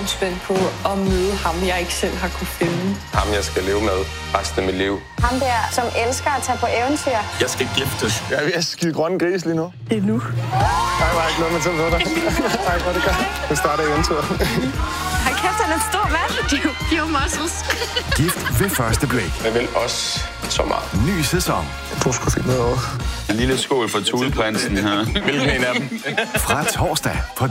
spændt på at møde ham, jeg ikke selv har kunne finde. Ham, jeg skal leve med resten af mit liv. Ham der, som elsker at tage på eventyr. Jeg skal giftes. Jeg er ved at skide grønne gris lige nu. Det er nu. Nej, var ikke noget med til dig. Nej, hvor det godt. Nu starter eventyret. Hold kæft, han er en stor mand. Pure muscles. Gift ved første blik. Jeg vil også så meget. Ny sæson. Du skulle finde noget over. En lille skål for Thuleprinsen her. Hvilken en af dem? Fra torsdag på